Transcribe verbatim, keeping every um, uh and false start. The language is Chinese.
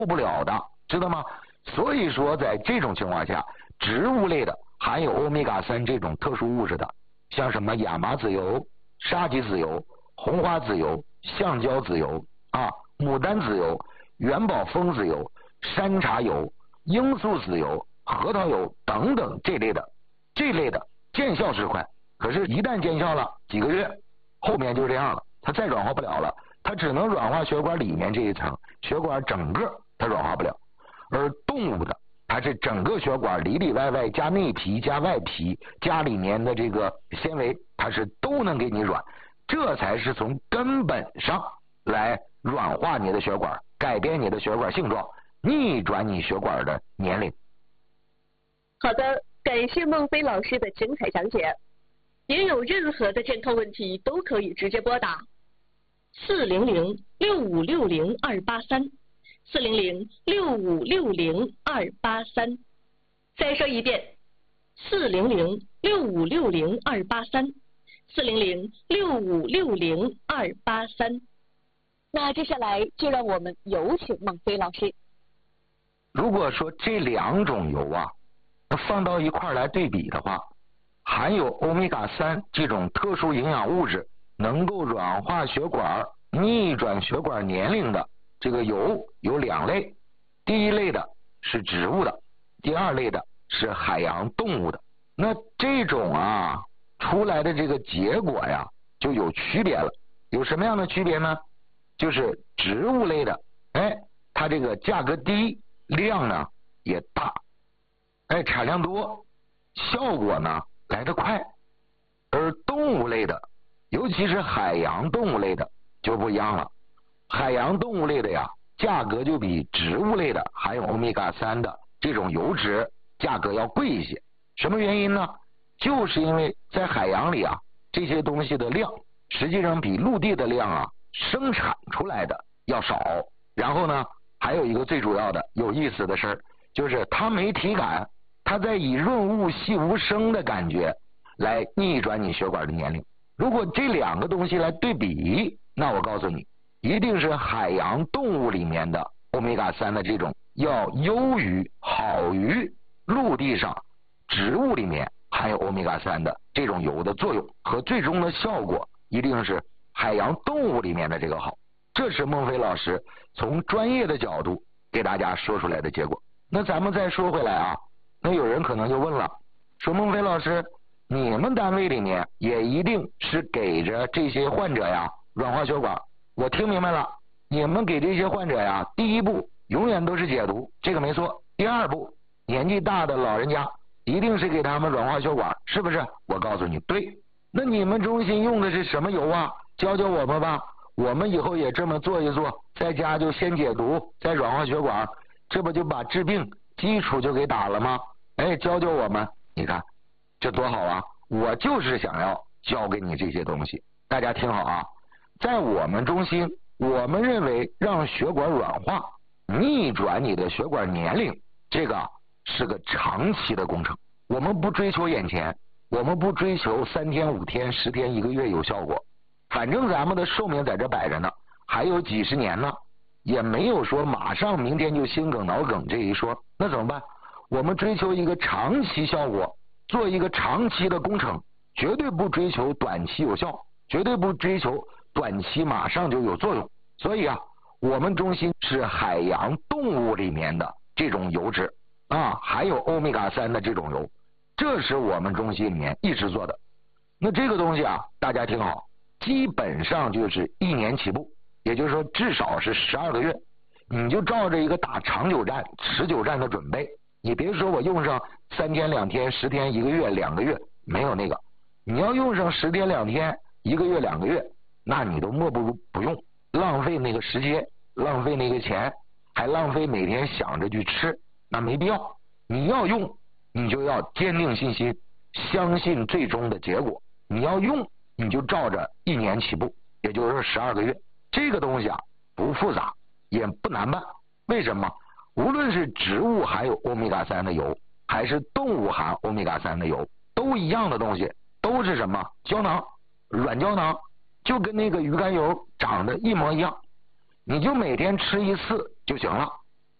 不了的，知道吗？所以说在这种情况下，植物类的含有欧米伽三这种特殊物质的，像什么亚麻籽油、沙棘籽油、红花籽油、橡胶籽油啊、牡丹籽油、元宝蜂籽油、山茶油、罂粟籽油、核桃油等等这类的，这类的见效是快，可是一旦见效了几个月，后面就这样了，它再软化不了了，它只能软化血管里面这一层，血管整个它软化不了。而动物的，它是整个血管里里外外加内皮加外皮加里面的这个纤维，它是都能给你软，这才是从根本上来软化你的血管，改变你的血管性状，逆转你血管的年龄。 好的，感谢孟非老师的精彩讲解。您有任何的健康问题都可以直接拨打四零零六五六零二八三。四零零六五六零二八三，再说一遍，四零零六五六零二八三，四零零六五六零二八三。那接下来就让我们有请孟非老师。 如果说这两种油啊，放到一块来对比的话，含有欧米伽三这种特殊营养物质，能够软化血管、逆转血管年龄的。这个油有两类，第一类的是植物的，第二类的是海洋动物的。那这种啊出来的这个结果呀就有区别了。有什么样的区别呢？就是植物类的，哎，它这个价格低，量呢也大，哎，产量多，效果呢来得快。而动物类的，尤其是海洋动物类的就不一样了。海洋动物类的呀，价格就比植物类的含有欧米伽三的这种油脂价格要贵一些。什么原因呢？就是因为在海洋里啊，这些东西的量实际上比陆地的量啊生产出来的要少。然后呢，还有一个最主要的有意思的事儿，就是它没体感，它在以润物细无声的感觉来逆转你血管的年龄。如果这两个东西来对比，那我告诉你，一定是海洋动物里面的欧米伽三的这种要优于好于陆地上植物里面含有欧米伽三的这种油的作用和最终的效果，一定是海洋动物里面的这个好。这是孟非老师从专业的角度给大家说出来的结果。那咱们再说回来啊，那有人可能就问了，说孟非老师，你们单位里面也一定是给着这些患者呀软化血管？我听明白了，你们给这些患者呀，第一步永远都是解毒，这个没错。第二步，年纪大的老人家一定是给他们软化血管，是不是？我告诉你，对。那你们中心用的是什么油啊？教教我们吧，我们以后也这么做一做，在家就先解毒，再软化血管，这不就把治病基础就给打了吗？哎，教教我们，你看这多好啊！我就是想要教给你这些东西，大家听好啊。在我们中心，我们认为让血管软化，逆转你的血管年龄，这个是个长期的工程。我们不追求眼前，我们不追求三天五天十天一个月有效果，反正咱们的寿命在这摆着呢，还有几十年呢，也没有说马上明天就心梗脑梗这一说，那怎么办？我们追求一个长期效果，做一个长期的工程，绝对不追求短期有效，绝对不追求短期马上就有作用。所以啊，我们中心是海洋动物里面的这种油脂啊，还有欧米伽三的这种油，这是我们中心里面一直做的。那这个东西啊，大家听好，基本上就是一年起步，也就是说至少是十二个月，你就照着一个打长久战、持久战的准备。你别说我用上三天、两天、十天、一个月、两个月，没有那个。你要用上十天、两天、一个月、两个月，那你都莫不如不用，浪费那个时间，浪费那个钱，还浪费每天想着去吃，那没必要。你要用，你就要坚定信心，相信最终的结果。你要用，你就照着一年起步，也就是十二个月。这个东西啊，不复杂，也不难办。为什么？无论是植物含有欧米伽三的油，还是动物含欧米伽三的油，都一样的东西，都是什么？胶囊，软胶囊，就跟那个鱼肝油长得一模一样，你就每天吃一次就行了。